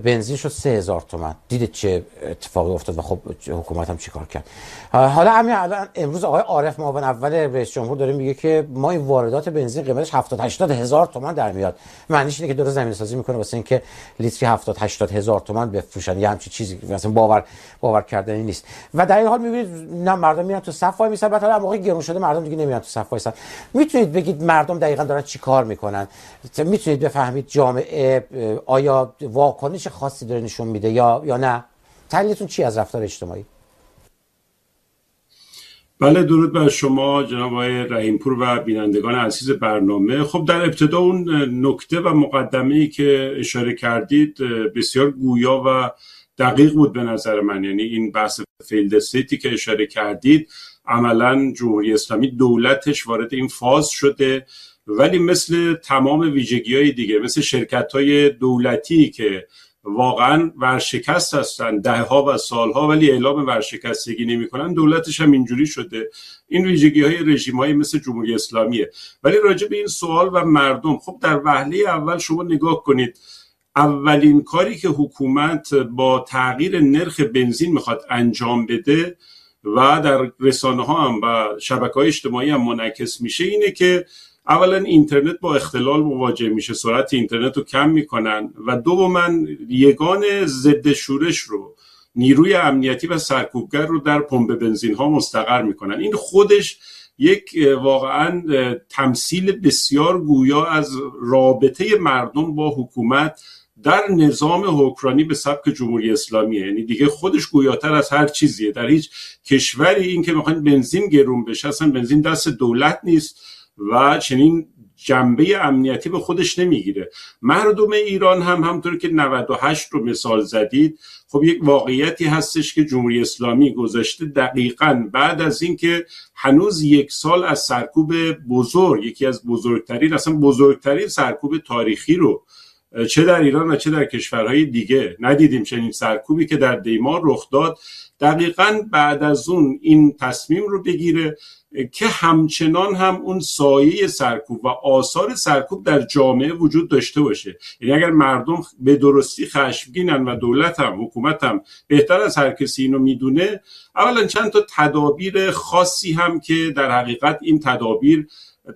بنزین شد 3000 تومان. دیدید چه اتفاقی افتاد و خب حکومت هم چیکار کرد. حالا همین الان امروز آقای عارف معاون اول رئیس جمهور داره میگه که ما این واردات بنزین قیمتش 70-80 هزار تومان در میاد. معنیش اینه که داره زمین سازی میکنه واسه اینکه لیتری 70-80 هزار تومان بفروشن. یه همچین چیزی مثلا باور کردنی نیست. و در این حال میبینید نه مردم میرن تو صف وای میسن، بعد حالا موقع گرون شده مردم دیگه نمیرن تو صف وایسن. میتونید بگید مردم دقیقاً دارن چیکار میکنن؟ میتونید بفهمید جامعه آیا واکنش خاصی داره نشون میده یا نه؟ تحلیلتون چی از رفتار اجتماعی؟ بله، درود بر شما جناب آقای رحیمپور و بینندگان عزیز برنامه. خب در ابتدا اون نکته و مقدمه‌ای که اشاره کردید بسیار گویا و دقیق بود به نظر من. یعنی این بحث فیلد استیتی که اشاره کردید، عملاً جمهوری اسلامی دولتش وارد این فاز شده، ولی مثل تمام ویژگی‌های دیگه، مثل شرکت‌های دولتی که واقعا ورشکست هستن دهها و سالها ولی اعلام ورشکستگی نمی‌کنن، دولتش هم اینجوری شده. این ویژگی‌های رژیم‌های مثل جمهوری اسلامیه. ولی راجع به این سوال و مردم، خب در وهله اول شما نگاه کنید، اولین کاری که حکومت با تغییر نرخ بنزین میخواد انجام بده و در رسانه‌ها هم و شبکه‌های اجتماعی هم منعکس میشه اینه که اولا اینترنت با اختلال مواجه میشه، سرعت اینترنت رو کم میکنن و دوما یگان ضد شورش رو، نیروی امنیتی و سرکوبگر رو در پمپ بنزین ها مستقر میکنن. این خودش یک واقعا تمثیل بسیار گویا از رابطه مردم با حکومت در نظام حکمرانی به سبک جمهوری اسلامیه. یعنی دیگه خودش گویاتر از هر چیزیه. در هیچ کشوری این که میخواین بنزین گرون بشه، اصلا بنزین دست دولت نیست و چنین جنبه امنیتی به خودش نمیگیره. مردم ایران هم همونطور که 98 رو مثال زدید، خب یک واقعیتی هستش که جمهوری اسلامی گذاشته دقیقاً بعد از اینکه هنوز 1 سال از سرکوب بزرگ، یکی از بزرگترین، اصلا بزرگترین سرکوب تاریخی رو چه در ایران و چه در کشورهای دیگه ندیدیم. چنین سرکوبی که در دیمار رخ داد، دقیقاً بعد از اون این تصمیم رو بگیره که همچنان هم اون سایه سرکوب و آثار سرکوب در جامعه وجود داشته باشه. یعنی اگر مردم به درستی خشمگینن و دولت هم حکومت هم بهتر از هر کسی اینو میدونه، اولا چند تا تدابیر خاصی هم که در حقیقت این تدابیر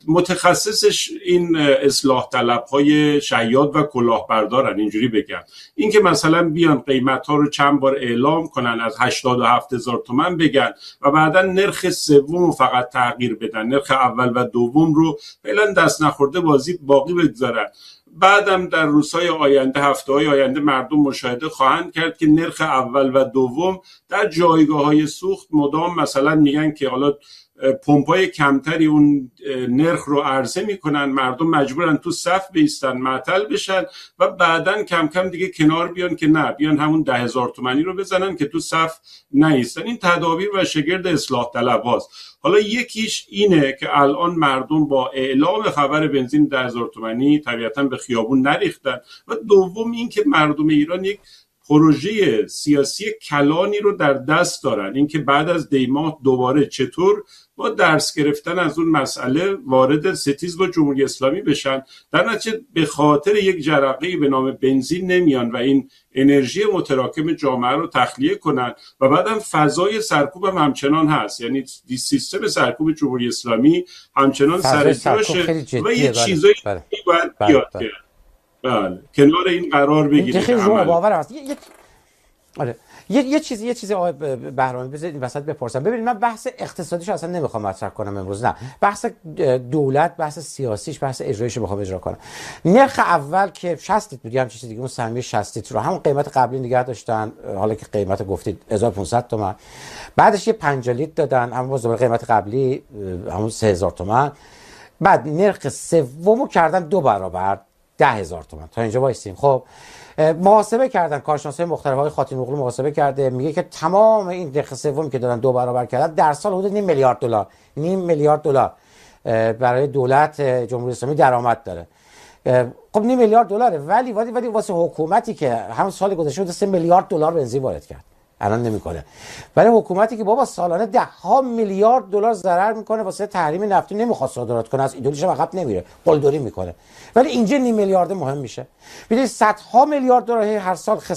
متخصصش این اصلاح طلب‌های شیاد و کلاهبردارن، اینجوری بگم، این که مثلا بیان قیمت‌ها رو چند بار اعلام کنن، از 87,000 تومان بگن و بعدا نرخ سوم رو فقط تغییر بدن، نرخ اول و دوم رو فعلا دست نخورده باقی بگذارن. بعدم در روزهای آینده، هفته‌های آینده مردم مشاهده خواهند کرد که نرخ اول و دوم در جایگاه‌های سوخت مدام مثلا میگن که حالا پمپای کمتری اون نرخ رو عرضه میکنن، مردم مجبورن تو صف بایستن، معطل بشن و بعدن کم کم دیگه کنار بیان که نه، بیان همون 10,000 تومانی رو بزنن که تو صف نایستن. این تدابیر و شگرد اصلاح طلب هاست. حالا یکیش اینه که الان مردم با اعلام خبر بنزین 10,000 تومانی طبیعتا به خیابون نریختن و دوم این که مردم ایران یک پروژه سیاسی کلانی رو در دست دارن، اینکه بعد از دیماه دوباره چطور با درس گرفتن از اون مسئله وارد ستیز با جمهوری اسلامی بشن. در نتیجه به خاطر یک جرقه‌ای به نام بنزین نمیان و این انرژی متراکم جامعه رو تخلیه کنن و بعدم فضای سرکوب هم همچنان هست. یعنی سیستم سرکوب جمهوری اسلامی همچنان سر جاشه و یه چیزایی باید بیاد. بله، کنار این قرار بگیرید. خیلی شما باور هست. یه چیزی آقای بهرامی بذارید این وسط بپرسم. ببینید من بحث اقتصادیشو اصلا نمیخوام مطرح کنم امروز، نه، بحث دولت، بحث سیاسیش، بحث اجراییشو میخوام اجرا کنم. نرخ اول که 60 بود، هم چیز دیگه، اون سهمیه 60 رو همون قیمت قبلی نگه داشتن، حالا که قیمت گفتید 1500 تومان، بعدش یه 5 لیتر دادن، همون باز قیمت قبلی همون 3000 تومان، بعد نرخ سومو کردن 2 برابر 10,000 تومان. تا اینجا وایسیم. خب محاسبه کردن، کارشناسای مختلف، های خاطی نقلی محاسبه کرده، میگه که تمام این نرخ سومی که دادن 2 برابر کردن در سال حدود نیم میلیارد دلار برای دولت جمهوری اسلامی درآمد داره. خب نیم میلیارد دلاره، ولی واسه حکومتی که همون سال گذشته بود 3 میلیارد دلار بنزین وارد کرد، الان نمیکنه. برای حکومتی که بابا سالانه 10 میلیارد دلار ضرر میکنه واسه تحریم نفتی، نمیخواد صادرات کنه، از ایدئولوژی عقب نمیره، قلدری میکنه، ولی اینجا نیم میلیارد مهم میشه. ببینید صدها میلیارد دلار هر سال